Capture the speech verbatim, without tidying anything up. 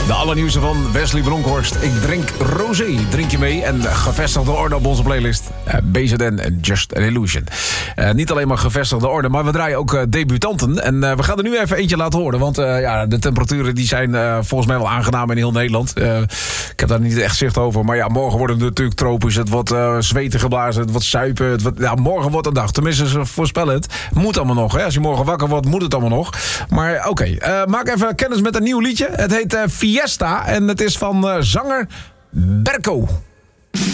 De allernieuwste van Wesley Bronkhorst. Ik drink rosé. Drink je mee? En gevestigde orde op onze playlist. Uh, B Z N en Just an Illusion. Uh, niet alleen maar gevestigde orde, maar we draaien ook uh, debutanten. En uh, we gaan er nu even eentje laten horen. Want uh, ja, de temperaturen die zijn uh, volgens mij wel aangenaam in heel Nederland. Uh, ik heb daar niet echt zicht over. Maar ja, morgen wordt het natuurlijk tropisch. Het wordt uh, zweten geblazen. Het wordt suipen. Het wordt, ja, morgen wordt een dag. Tenminste, ze voorspellen het. Moet allemaal nog. Hè? Als je morgen wakker wordt, moet het allemaal nog. Maar oké, okay, uh, maak even kennis met een nieuw liedje. Het heet uh, Fiesta en het is van uh, zanger Berko.